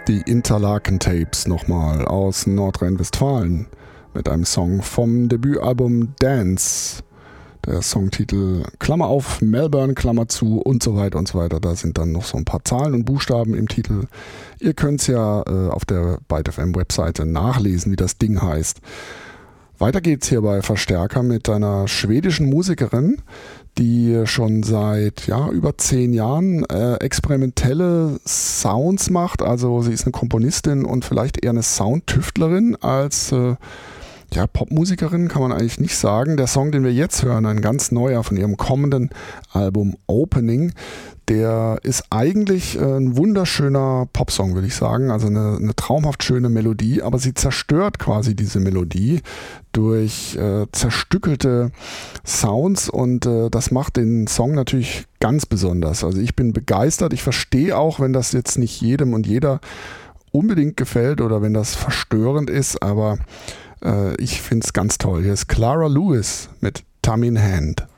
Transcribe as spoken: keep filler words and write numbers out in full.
Die Interlaken Tapes nochmal aus Nordrhein-Westfalen mit einem Song vom Debütalbum Dance. Der Songtitel Klammer auf, Melbourne, Klammer zu und so weiter und so weiter. Da sind dann noch so ein paar Zahlen und Buchstaben im Titel. Ihr könnt es ja äh, auf der Byte F M Webseite nachlesen, wie das Ding heißt. Weiter geht's hier bei Verstärker mit einer schwedischen Musikerin, die schon seit ja, über zehn Jahren äh, experimentelle Sounds macht. Also sie ist eine Komponistin und vielleicht eher eine Soundtüftlerin als äh, ja, Popmusikerin, kann man eigentlich nicht sagen. Der Song, den wir jetzt hören, ein ganz neuer von ihrem kommenden Album Opening, der ist eigentlich ein wunderschöner Popsong, würde ich sagen. Also eine, eine traumhaft schöne Melodie, aber sie zerstört quasi diese Melodie durch äh, zerstückelte Sounds und äh, das macht den Song natürlich ganz besonders. Also ich bin begeistert. Ich verstehe auch, wenn das jetzt nicht jedem und jeder unbedingt gefällt oder wenn das verstörend ist, aber äh, ich finde es ganz toll. Hier ist Clara Lewis mit Thumb in Hand.